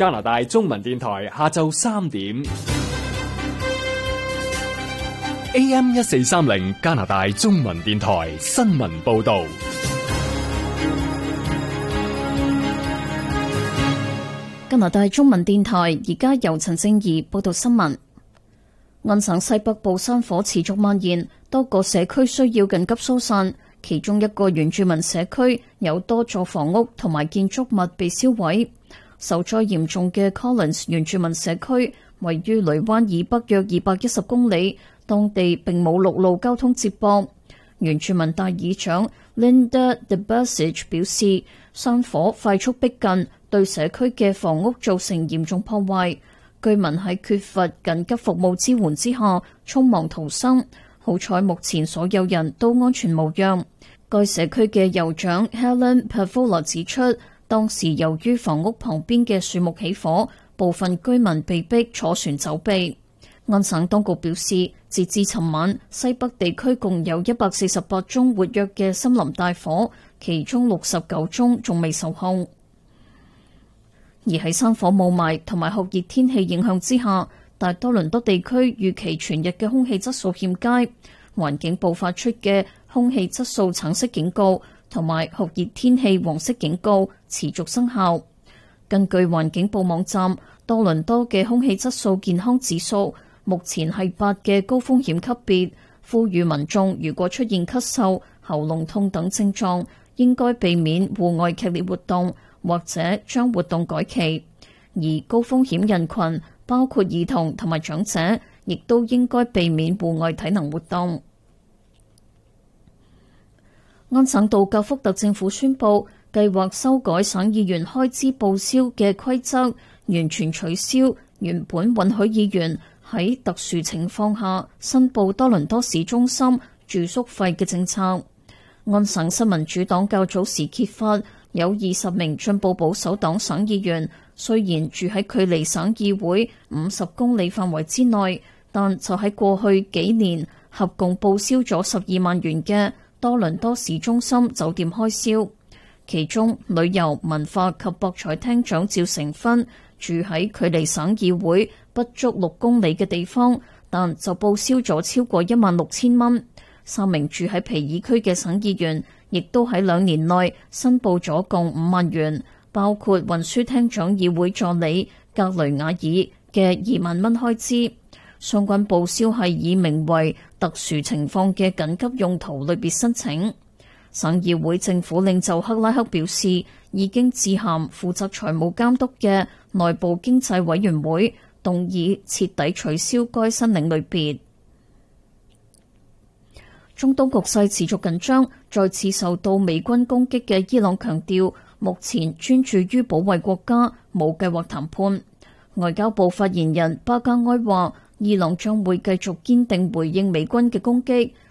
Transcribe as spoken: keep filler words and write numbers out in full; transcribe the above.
加拿大中文電台下晝三點。A M 一四三零加拿大中文電台新聞報道。 加拿大中文電台而家由陳正儀報道新聞。安省西北部山火持續蔓延，多個社區需要緊急疏散，其中一個原住民社區有多座房屋同埋建築物被燒毀。受災嚴重嘅 Collins 原住民社區位於雷灣以北約二百一十公里，當地並冇陸路交通接駁。原住民大議長 Linda DeBusage 表示，山火快速逼近，對社區嘅房屋造成嚴重破壞。居民喺缺乏緊急服務支援之下，匆忙逃生。好彩目前所有人都安全無恙。該社區嘅酋長 Helen Pavola 指出，當時由於房屋旁邊嘅樹木起火，部分居民被逼坐船走避。安省當局表示，截至尋晚，西北地區共有一百四十八宗活躍嘅森林大火，其中六十九宗仲未受控。而喺山火霧霾同埋酷熱天氣影響之下，大多倫多地區預期全日嘅空氣質素欠佳，環境部發出嘅空氣質素橙色警告同埋酷熱天氣黃色警告持續生效。根據環境部網站，多倫多嘅空氣質素健康指數目前係八嘅高風險級別，呼籲民眾如果出現咳嗽、喉嚨痛等症狀，應該避免戶外劇烈活動，或者將活動改期。而高風險人群包括兒童同埋長者，亦都應該避免戶外體能活動。安省道格福特政府宣布，計劃修改省議員開支報銷嘅規則，完全取消原本允許議員喺特殊情況下申報多倫多市中心住宿費嘅政策。安省新民主黨較早時揭發，有二十名進步保守黨省議員，雖然住喺距離省議會五十公里範圍之內，但就喺過去幾年合共報銷咗十二萬元嘅多倫多市中心酒店開銷。其中，旅遊文化及博彩廳長趙成芬住喺距離省議會不足六公里嘅地方，但就報銷咗超過一萬六千蚊。三名住喺皮爾區嘅省議員，亦都喺兩年內申報咗共五萬元，包括運輸廳長議會助理格雷瓦爾嘅二萬蚊開支。相關報銷係以名為特殊情況嘅緊急用途類別申請。省議會政府領袖克拉克表示，已經致函負責財務監督嘅內部經濟委員會，動議徹底取消該申領類別。中東局勢持續緊張，再次受到美軍攻擊嘅伊朗強調，目前專注於保衛國家，冇計劃談判。外交部發言人巴加埃話，伊朗將會繼續堅定回應美軍嘅攻擊，